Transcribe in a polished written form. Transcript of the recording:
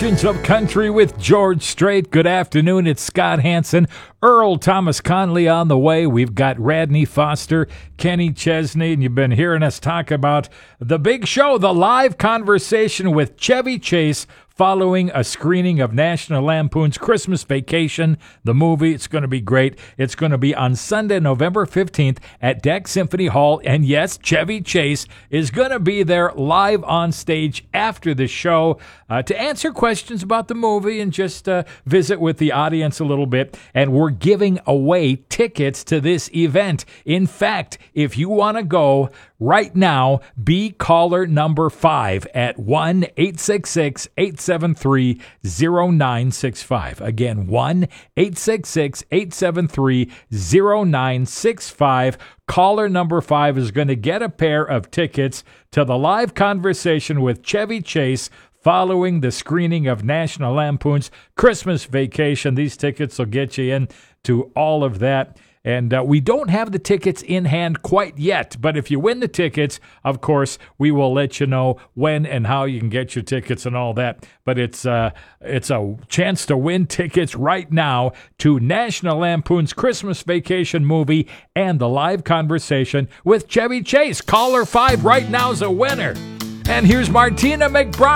Legends of Country with George Strait. Good afternoon. It's Scott Hansen, Earl Thomas Conley on the way. We've got Radney Foster, Kenny Chesney, and you've been hearing us talk about the big show, the live conversation with Chevy Chase following a screening of National Lampoon's Christmas Vacation, the movie. It's going to be great. It's going to be on Sunday, November 15th at DEC Symphony Hall. And yes, Chevy Chase is going to be there live on stage after the show to answer questions about the movie and just visit with the audience a little bit. And we're giving away tickets to this event. In fact, if you want to go right now, be caller number 5 at 1-866-873-0965. Again, 1-866-873-0965. Caller number 5 is going to get a pair of tickets to the live conversation with Chevy Chase following the screening of National Lampoon's Christmas Vacation. These tickets will get you in to all of that. And we don't have the tickets in hand quite yet, but if you win the tickets, of course, we will let you know when and how you can get your tickets and all that. But it's a chance to win tickets right now to National Lampoon's Christmas Vacation movie and the live conversation with Chevy Chase. Caller 5 right now is a winner. And here's Martina McBride.